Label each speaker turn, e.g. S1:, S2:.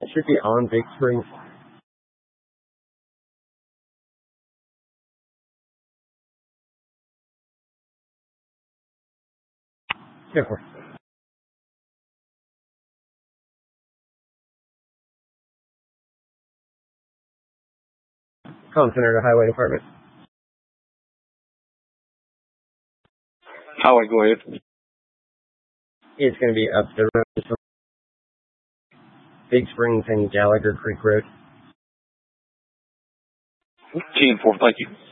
S1: should be on Big Springs. Careful. Calm Center to Highway Department.
S2: Highway, go ahead.
S1: It's going to be up the road. Big Springs and Gallagher Creek Road.
S2: 10-4, thank you.